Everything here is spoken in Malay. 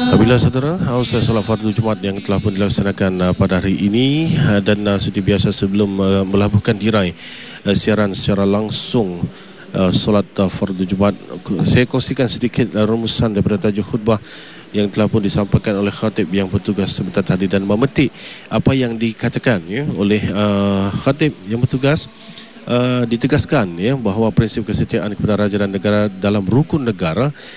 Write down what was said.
Bila saudara, usai solat fardu Jumaat yang telah pun dilaksanakan pada hari ini, dan seperti biasa sebelum melabuhkan tirai siaran secara langsung solat fardu Jumaat, saya kongsikan sedikit rumusan daripada tajuk khutbah yang telah pun disampaikan oleh khatib yang bertugas sebentar tadi, dan memetik apa yang dikatakan oleh khatib yang bertugas. Ditegaskan bahawa prinsip kesetiaan kepada raja dan negara dalam rukun negara